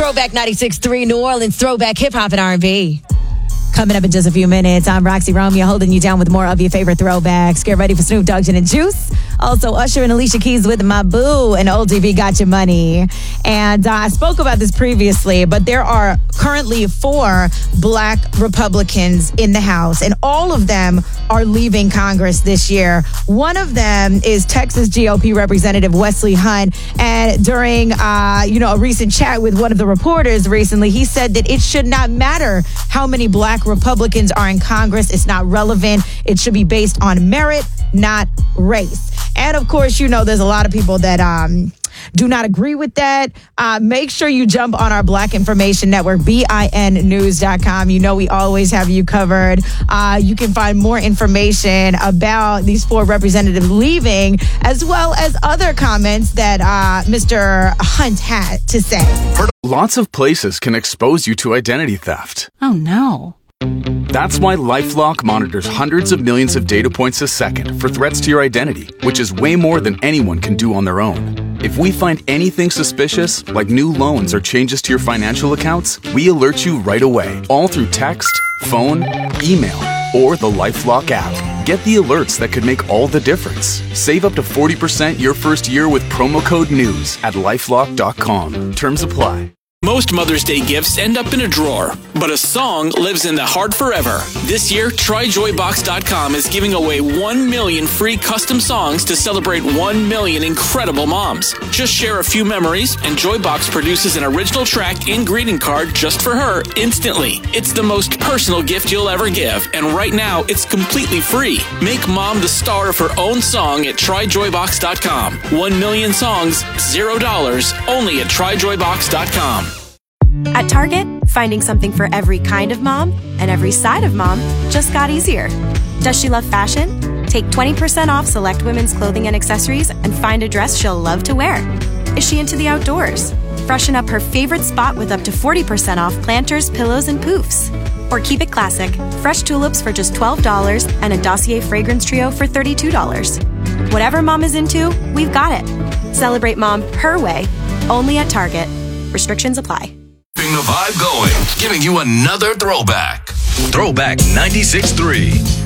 Throwback 96.3 New Orleans, throwback hip-hop and R&B. Coming up in just a few minutes, I'm Roxy Romeo holding you down with more of your favorite throwbacks. Get ready for Snoop Dogg, Gin and Juice. Also, Usher and Alicia Keys with My Boo and Old DB Got Your Money. And I spoke about this previously, but there are currently 4 black Republicans in the House, and all of them are leaving Congress this year. One of them is Texas GOP Representative Wesley Hunt. And during, a recent chat with one of the reporters recently, he said that it should not matter how many black Republicans are in Congress. It's not relevant. It should be based on merit, not race. And of course, there's a lot of people that do not agree with that. Make sure you jump on our Black Information Network, BINnews.com. We always have you covered. You can find more information about these 4 representatives leaving, as well as other comments that Mr. Hunt had to say. Lots of places can expose you to identity theft. Oh, no. That's why LifeLock monitors hundreds of millions of data points a second for threats to your identity, which is way more than anyone can do on their own. If we find anything suspicious, like new loans or changes to your financial accounts, we alert you right away, all through text, phone, email, or the LifeLock app. Get the alerts that could make all the difference. Save up to 40% your first year with promo code NEWS at LifeLock.com. Terms apply. Most Mother's Day gifts end up in a drawer, but a song lives in the heart forever. This year, TryJoyBox.com is giving away 1 million free custom songs to celebrate 1 million incredible moms. Just share a few memories, and Joybox produces an original track and greeting card just for her instantly. It's the most personal gift you'll ever give, and right now, it's completely free. Make mom the star of her own song at TryJoyBox.com. 1 million songs, $0, only at TryJoyBox.com. At Target, finding something for every kind of mom and every side of mom just got easier. Does she love fashion? Take 20% off select women's clothing and accessories and find a dress she'll love to wear. Is she into the outdoors? Freshen up her favorite spot with up to 40% off planters, pillows, and poofs. Or keep it classic, fresh tulips for just $12 and a Dossier fragrance trio for $32. Whatever mom is into, we've got it. Celebrate mom her way, only at Target. Restrictions apply. Keeping the vibe going, giving you another throwback. Throwback 96.3.